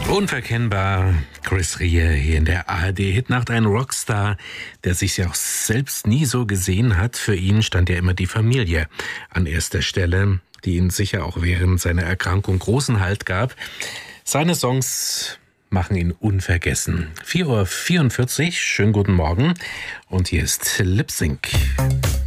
Unverkennbar, Chris Rea hier in der ARD-Hitnacht, ein Rockstar, der sich ja auch selbst nie so gesehen hat. Für ihn stand ja immer die Familie an erster Stelle, die ihm sicher auch während seiner Erkrankung großen Halt gab. Seine Songs machen ihn unvergessen. 4:44 Uhr, schönen guten Morgen und hier ist Lip Sync.